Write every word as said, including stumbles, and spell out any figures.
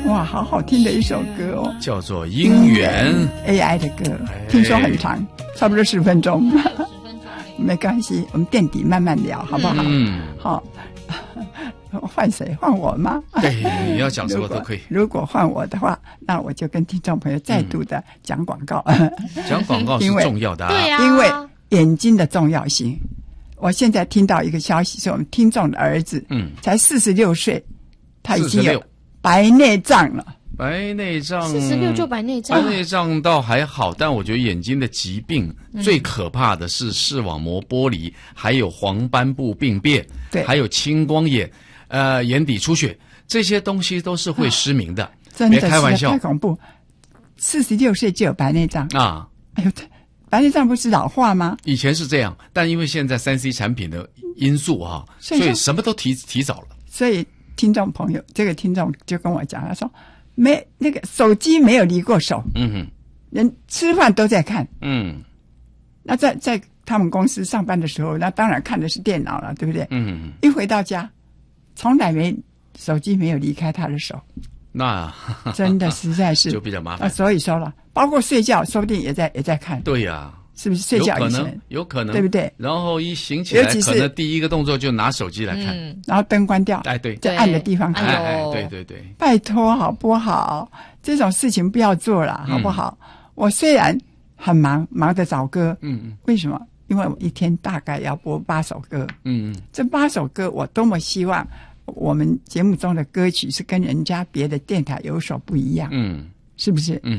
哇，好好听的一首歌哦， 叫做《姻缘》 A I 的歌，听说很长，差不多十分钟。没关系，我们垫底慢慢聊，好不好？ 嗯， 好。换谁？换我吗？ 对，你要讲什么都可以。 如果换我的话，那我就跟听众朋友再度的讲广告。 讲广告是重要的啊， 对啊， 因为眼睛的重要性。我现在听到一个消息，是我们听众的儿子，嗯，才四十六岁，他已经有白内障了。 白内障， 四十六就白内障， 白内障倒还好，但我觉得眼睛的疾病、嗯、最可怕的是视网膜剥离，还有黄斑部病变， 对， 还有青光眼，呃，眼底出血，这些东西都是会失明的，啊、 真的别开玩笑， 太恐怖！四十六岁就有白内障啊！ 哎呦，白内障不是老化吗？ 以前是这样，但因为现在三 C 产品的因素啊，所以什么都提提早了。 所以听众朋友，这个听众就跟我讲，他说。没那个手机没有离过手，嗯哼，人吃饭都在看，嗯，那在在他们公司上班的时候，那当然看的是电脑了，对不对？嗯哼，一回到家，从来没手机没有离开他的手， 那真的实在是就比较麻烦、 啊。所以说了，包括睡觉，说不定也在也在看。 对呀、啊。 是不是睡觉以前有可能，有可能， 对不对？ 然后一醒起来，可能第一个动作就拿手机来看， 嗯、然后灯关掉， 哎，对， 在暗的地方看， 哎，对对对， 拜托好不好？这种事情不要做了，好不好？嗯、我虽然很忙，忙着找歌，嗯嗯，为什么？因为我一天大概要播八首歌，嗯嗯，这八首歌我多么希望我们节目中的歌曲是跟人家别的电台有所不一样，嗯，是不是？嗯。